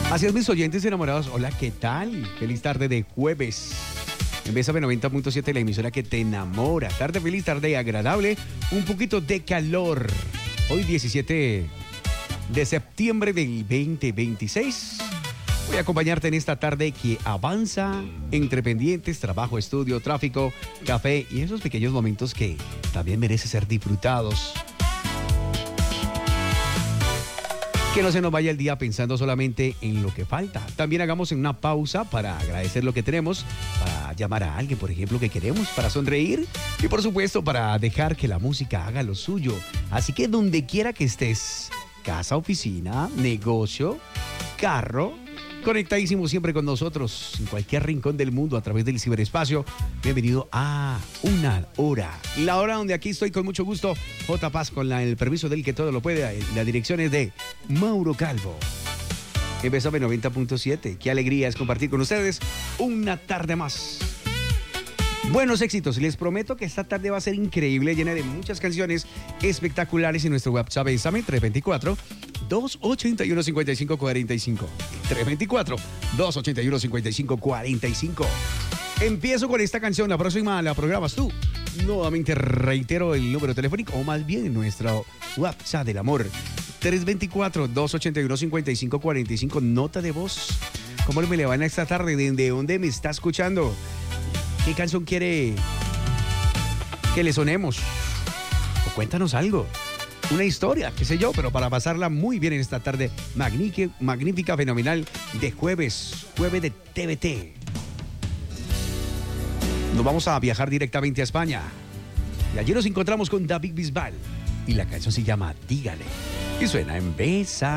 Así es, mis oyentes enamorados. Hola, ¿qué tal? Feliz tarde de jueves. En Bésame 90.7, la emisora que te enamora. Tarde feliz, tarde agradable. Un poquito de calor. Hoy 17 de septiembre del 2026. Voy a acompañarte en esta tarde que avanza entre pendientes, trabajo, estudio, tráfico, café y esos pequeños momentos que también merecen ser disfrutados. Que no se nos vaya el día pensando solamente en lo que falta. También hagamos una pausa para agradecer lo que tenemos, para llamar a alguien, por ejemplo, que queremos, para sonreír y, por supuesto, para dejar que la música haga lo suyo. Así que donde quiera que estés, casa, oficina, negocio, carro, conectadísimo siempre con nosotros, en cualquier rincón del mundo, a través del ciberespacio. Bienvenido a Una Hora. La hora donde aquí estoy con mucho gusto, J. Paz, con el permiso del que todo lo puede. La dirección es de Mauro Calvo. En Bésame 90.7. Qué alegría es compartir con ustedes una tarde más. Buenos éxitos. Les prometo que esta tarde va a ser increíble, llena de muchas canciones espectaculares en nuestro WhatsApp. Bésame 324-281-5545. 324-281-5545. Empiezo con esta canción. La próxima la programas tú. Nuevamente reitero el número telefónico, o más bien nuestro WhatsApp del amor. 324-281-5545. Nota de voz. ¿Cómo me le van a esta tarde? ¿De dónde me está escuchando? ¿Qué canción quiere que le sonemos? O cuéntanos algo. Una historia, qué sé yo, pero para pasarla muy bien en esta tarde magnífica, fenomenal de jueves de TVT. Nos vamos a viajar directamente a España. Y allí nos encontramos con David Bisbal. Y la canción se llama Dígale. Y suena en Bésame.